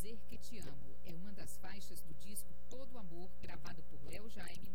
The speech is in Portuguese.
Dizer Que Te Amo. É uma das faixas do disco Todo Amor, gravado por Léo Jaime